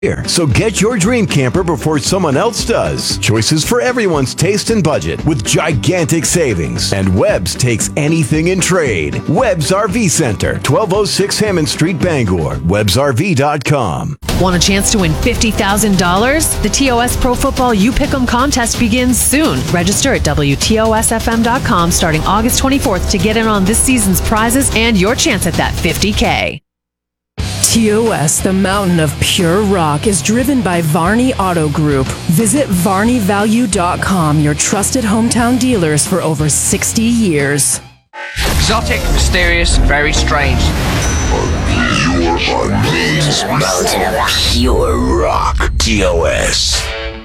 Here. So get your dream camper before someone else does. Choices for everyone's taste and budget with gigantic savings. And Webb's takes anything in trade. Webb's RV Center, 1206 Hammond Street, Bangor. WebbsRV.com. Want a chance to win $50,000? The TOS Pro Football You Pick'em contest begins soon. Register at WTOSFM.com starting August 24th to get in on this season's prizes and your chance at that $50K. TOS, the mountain of pure rock, is driven by Varney Auto Group. Visit VarneyValue.com, your trusted hometown dealers for over 60 years. Exotic, mysterious, very strange. Mountain of pure rock. TOS.